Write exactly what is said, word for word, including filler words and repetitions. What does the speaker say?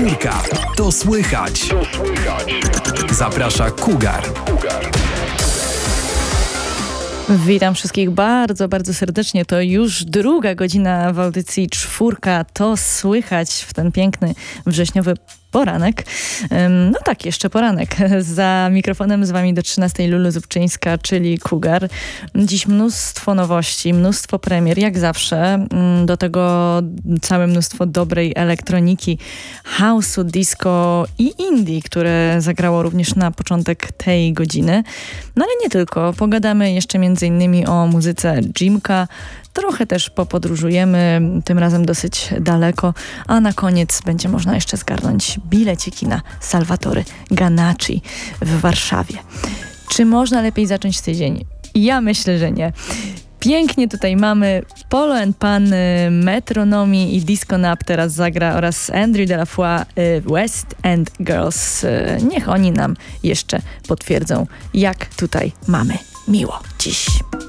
Czwórka. To słychać. Zaprasza Cougar. Witam wszystkich bardzo, bardzo serdecznie. To już druga godzina w audycji Czwórka. To słychać w ten piękny wrześniowy poranek. No tak, jeszcze poranek. Za mikrofonem z wami do trzynastej Lulu Zubczyńska, czyli Cougar. Dziś mnóstwo nowości, mnóstwo premier, jak zawsze. Do tego całe mnóstwo dobrej elektroniki, house'u, disco i indie, które zagrało również na początek tej godziny. No ale nie tylko. Pogadamy jeszcze między innymi o muzyce Jimka. Trochę też popodróżujemy, tym razem dosyć daleko, a na koniec będzie można jeszcze zgarnąć bileciki na Salvatore Ganacci w Warszawie. Czy można lepiej zacząć tydzień? Ja myślę, że nie. Pięknie tutaj mamy Polo and Pan, Metronomy i Disco Nap teraz zagra oraz Andrew de la Foix, West End Girls. Niech oni nam jeszcze potwierdzą, jak tutaj mamy miło dziś.